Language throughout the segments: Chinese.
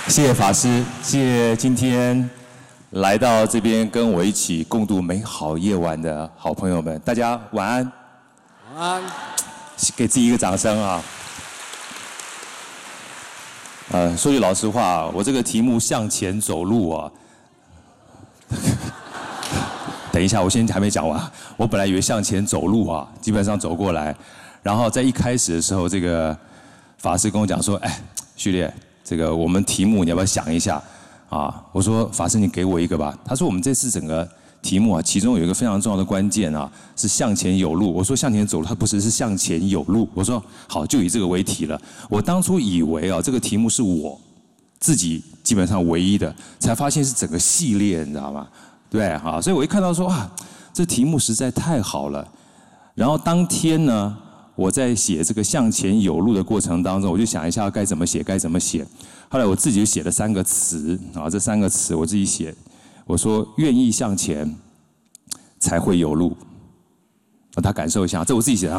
谢谢法师，谢谢今天来到这边跟我一起共度美好夜晚的好朋友们，大家晚安。 晚安。 给自己一个掌声啊！说句老实话，我这个题目向前走路啊，等一下，我先还没讲完。我本来以为向前走路啊，基本上走过来，然后在一开始的时候，这个法师跟我讲说：“哎，序列，这个我们题目你要不要想一下？”啊，我说法师你给我一个吧。他说我们这次整个题目啊，其中有一个非常重要的关键啊，是向前有路。我说向前走路，它不是，是向前有路。我说好，就以这个为题了。我当初以为啊，这个题目是我自己基本上唯一的，才发现是整个系列，你知道吗？对啊，所以我一看到说啊，这题目实在太好了。然后当天呢，我在写这个向前有路的过程当中，我就想一下该怎么写，该怎么写。后来我自己就写了3个词啊，这3个词我自己写。我说愿意向前，才会有路。让他感受一下，这我自己写的。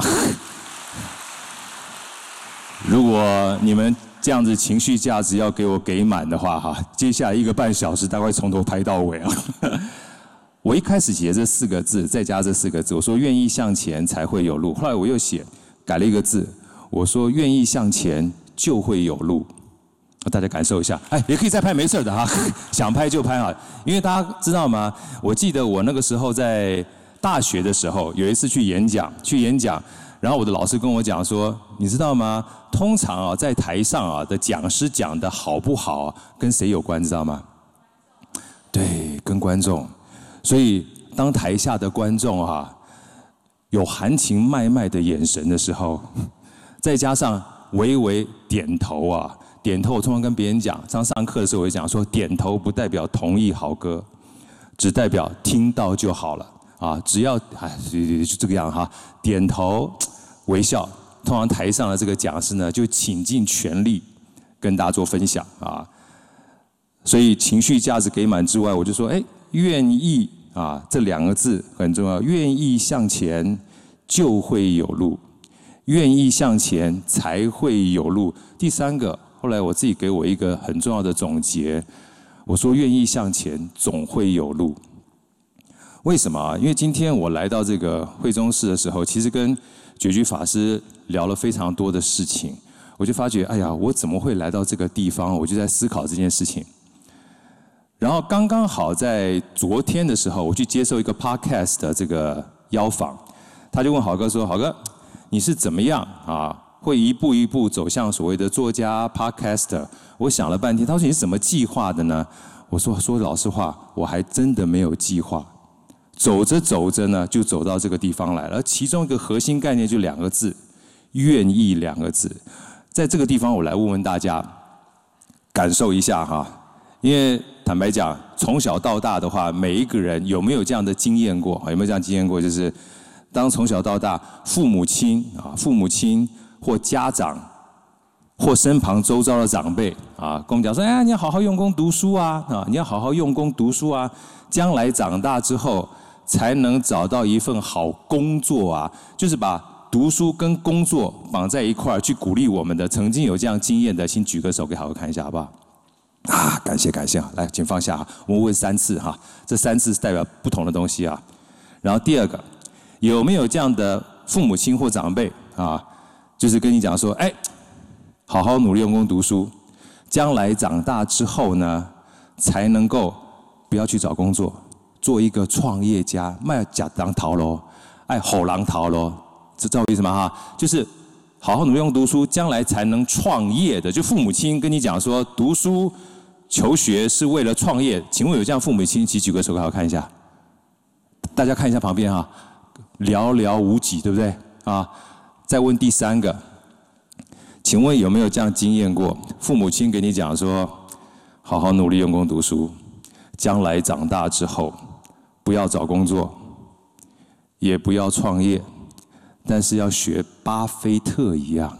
如果你们这样子情绪价值要给我给满的话，哈，接下来1个半小时大概从头拍到尾啊。我一开始写这4个字，再加这4个字，我说愿意向前才会有路。后来我又改了1个字，我说愿意向前就会有路。大家感受一下，哎，也可以再拍，没事的哈，想拍就拍啊。因为大家知道吗？我记得我那个时候在大学的时候，有一次去演讲，然后我的老师跟我讲说，你知道吗？通常啊，在台上啊的讲师讲的好不好，跟谁有关，知道吗？对，跟观众。所以当台下的观众啊有含情脉脉的眼神的时候，再加上微微点头啊。点头，我通常跟别人讲，上课的时候我就讲说，点头不代表同意好歌，只代表听到就好了啊！只要就这个样哈，点头微笑。通常台上的这个讲师呢，就倾尽全力跟大家做分享啊。所以情绪价值给满之外，我就说，哎，愿意啊，这2个字很重要，愿意向前就会有路，愿意向前才会有路。第3个。后来我自己给我一个很重要的总结，我说愿意向前总会有路。为什么啊？因为今天我来到这个惠中市的时候，其实跟觉居法师聊了非常多的事情，我就发觉，哎呀，我怎么会来到这个地方？我就在思考这件事情。然后刚刚好在昨天的时候，我去接受一个 podcast 的这个邀访，他就问好哥说：“好哥，你是怎么样啊？”会一步一步走向所谓的作家 podcaster， 我想了半天，他说你是怎么计划的呢？我说老实话，我还真的没有计划。走着走着呢，就走到这个地方来了。其中一个核心概念就2个字，愿意2个字。在这个地方，我来问问大家，感受一下哈。因为坦白讲，从小到大的话，每一个人有没有这样的经验过？有没有这样经验过？就是当从小到大，父母亲或家长，或身旁周遭的长辈啊，跟我们讲说：“哎，你要好好用功读书啊，你要好好用功读书啊，将来长大之后才能找到一份好工作啊。”就是把读书跟工作绑在一块儿，去鼓励我们的。曾经有这样经验的，请举个手给好好看一下，好不好？啊，感谢，来，请放下。我们问3次哈，这3次是代表不同的东西啊。然后第2个，有没有这样的父母亲或长辈啊？就是跟你讲说，哎，好好努力用功读书，将来长大之后呢，才能够不要去找工作，做一个创业家，卖假当桃咯，哎，好狼桃咯，知道我意思吗？哈，就是好好努力用功读书，将来才能创业的。就父母亲跟你讲说，读书求学是为了创业，请问有这样父母亲？请举个手给我看一下，大家看一下旁边哈，寥寥无几，对不对？啊。再问第3个，请问有没有这样经验过？父母亲给你讲说，好好努力用功读书，将来长大之后，不要找工作，也不要创业，但是要学巴菲特一样。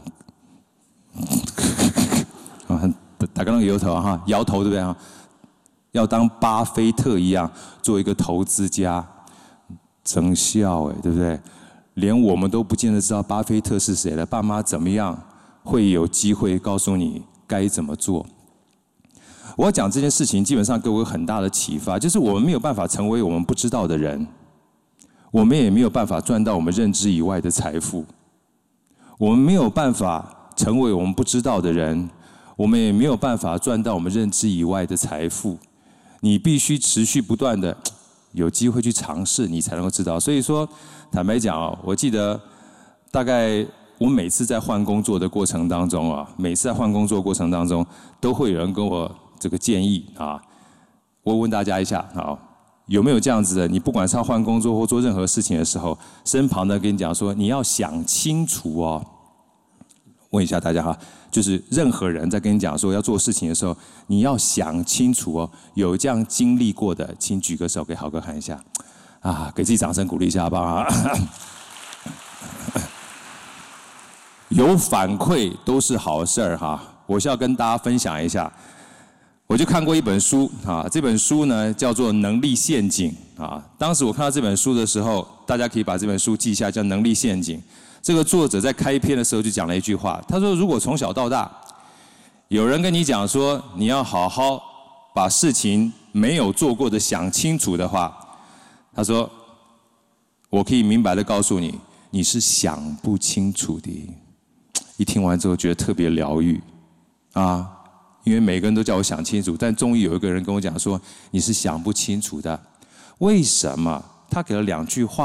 打个那个摇头哈，摇头对不对哈？要当巴菲特一样，做一个投资家，真笑哎，对不对？连我们都不见得知道巴菲特是谁了，爸妈怎么样会有机会告诉你该怎么做？ 我要讲这件事情，基本上给我很大的启发，就是我们没有办法成为我们不知道的人，我们也没有办法赚到我们认知以外的财富。我们没有办法成为我们不知道的人，我们也没有办法赚到我们认知以外的财富。你必须持续不断的有机会去尝试，你才能够知道。所以说，坦白讲哦，我记得大概我每次在换工作的过程当中啊，都会有人跟我这个建议啊。我问大家一下啊，有没有这样子的？你不管是要换工作或做任何事情的时候，身旁的跟你讲说，你要想清楚哦。问一下大家哈，就是任何人在跟你讲说要做事情的时候，你要想清楚哦。有这样经历过的，请举个手给豪哥看一下。啊，给自己掌声鼓励一下好不好？有反馈都是好事儿哈。我是要跟大家分享一下，我就看过一本书啊，这本书呢叫做《能力陷阱》啊。当时我看到这本书的时候，大家可以把这本书记一下，叫《能力陷阱》。这个作者在开篇的时候就讲了一句话，他说：“如果从小到大，有人跟你讲说你要好好把事情没有做过的想清楚的话，他说，我可以明白的告诉你，你是想不清楚的。”一听完之后觉得特别疗愈，啊，因为每个人都叫我想清楚，但终于有一个人跟我讲说，你是想不清楚的。为什么？他给了2句话。